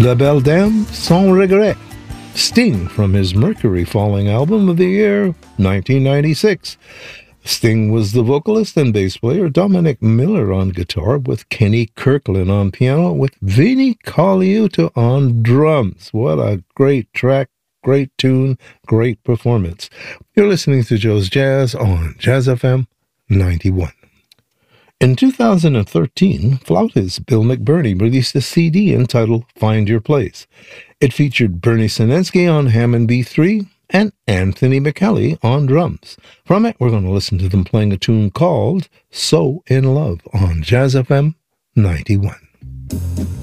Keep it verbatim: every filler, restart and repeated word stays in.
La Belle Dame Sans Regret, Sting from his Mercury Falling album of the year nineteen ninety-six. Sting was the vocalist and bass player, Dominic Miller on guitar, with Kenny Kirkland on piano, with Vinnie Colaiuta on drums. What a great track, great tune, great performance. You're listening to Joe's Jazz on Jazz F M ninety-one. In two thousand thirteen, flautist Bill McBurney released a C D entitled Find Your Place. It featured Bernie Sinensky on Hammond B three and Anthony McKelly on drums. From it, we're going to listen to them playing a tune called So in Love on Jazz F M ninety-one.